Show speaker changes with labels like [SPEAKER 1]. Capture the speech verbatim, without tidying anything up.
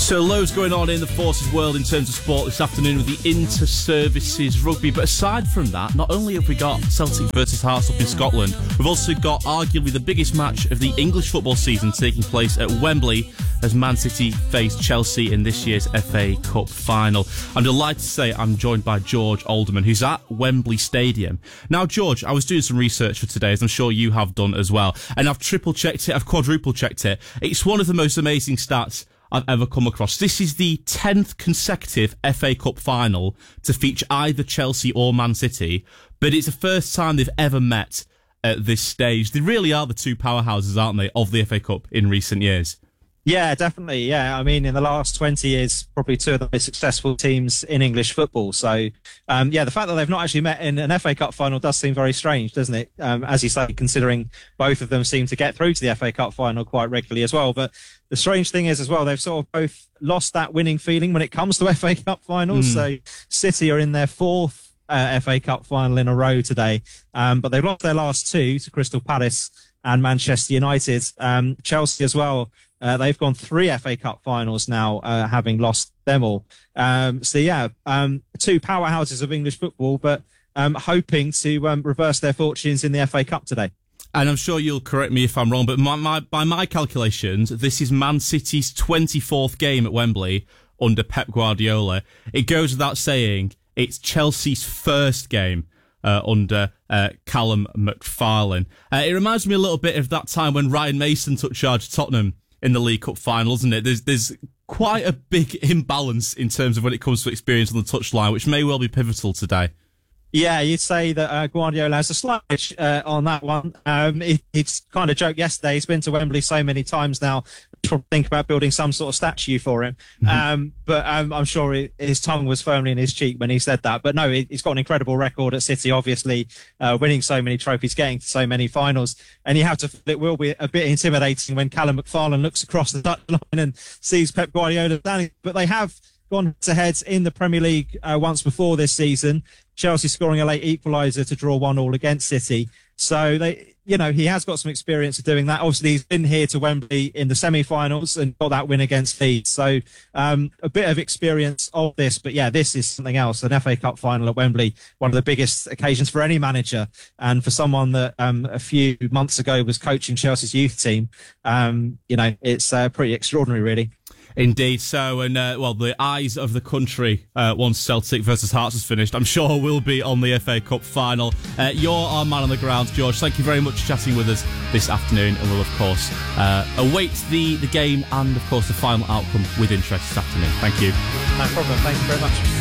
[SPEAKER 1] So loads going on in the Forces world in terms of sport this afternoon with the inter-services rugby. But aside from that, not only have we got Celtic versus Hearts up in Scotland, we've also got arguably the biggest match of the English football season taking place at Wembley as Man City face Chelsea in this year's F A Cup final. I'm delighted to say I'm joined by George Alderman, who's at Wembley Stadium. Now, George, I was doing some research for today, as I'm sure you have done as well, and I've triple-checked it, I've quadruple-checked it. It's one of the most amazing stats I've ever come across. This is the tenth consecutive F A Cup final to feature either Chelsea or Man City, but it's the first time they've ever met at this stage. They really are the two powerhouses, aren't they, of the F A Cup in recent years?
[SPEAKER 2] Yeah, definitely. Yeah, I mean, in the last twenty years, probably two of the most successful teams in English football. So, um, yeah, the fact that they've not actually met in an F A Cup final does seem very strange, doesn't it? Um, as you say, considering both of them seem to get through to the F A Cup final quite regularly as well. But the strange thing is as well, they've sort of both lost that winning feeling when it comes to F A Cup finals. Mm. So City are in their fourth uh, F A Cup final in a row today. Um, but they've lost their last two to Crystal Palace and Manchester United. Um, Chelsea as well. Uh, they've gone three F A Cup finals now, uh, having lost them all. Um, so, yeah, um, two powerhouses of English football, but um, hoping to um, reverse their fortunes in the F A Cup today.
[SPEAKER 1] And I'm sure you'll correct me if I'm wrong, but my, my, by my calculations, this is Man City's twenty-fourth game at Wembley under Pep Guardiola. It goes without saying, it's Chelsea's first game Uh, under uh, Callum McFarlane. Uh, it reminds me a little bit of that time when Ryan Mason took charge of Tottenham in the League Cup final, isn't it? There's there's quite a big imbalance in terms of when it comes to experience on the touchline, which may well be pivotal today.
[SPEAKER 2] Yeah, you'd say that uh, Guardiola has a slight edge uh, on that one. Um, he, he's kind of joked yesterday. He's been to Wembley so many times now. Probably think about building some sort of statue for him. Mm-hmm. Um, but um, I'm sure it, his tongue was firmly in his cheek when he said that. But no, he, he's got an incredible record at City, obviously, uh, winning so many trophies, getting to so many finals. And you have to, it will be a bit intimidating when Callum McFarlane looks across the touchline and sees Pep Guardiola standing. But they have gone to head in the Premier League uh, once before this season. Chelsea scoring a late equaliser to draw one all against City. So they, you know, he has got some experience of doing that. Obviously, he's been here to Wembley in the semi-finals and got that win against Leeds. So um, a bit of experience of this. But yeah, this is something else. An F A Cup final at Wembley, one of the biggest occasions for any manager. And for someone that um, a few months ago was coaching Chelsea's youth team, um, you know, it's uh, pretty extraordinary, really.
[SPEAKER 1] Indeed so, and uh, well, the eyes of the country uh, once Celtic versus Hearts is finished, I'm sure will be on the F A Cup final. Uh, you're our man on the ground, George. Thank you very much for chatting with us this afternoon, and we'll of course uh, await the, the game and of course the final outcome with interest this afternoon. Thank you.
[SPEAKER 2] No problem. Thank you very much.